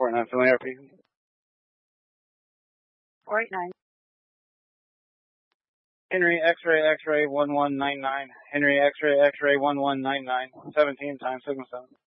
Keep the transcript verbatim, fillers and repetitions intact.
four nine, family R P. four eight nine. Henry X-ray X-ray one one nine nine. Henry X-ray X-ray one one nine nine. seventeen times Sigma seven.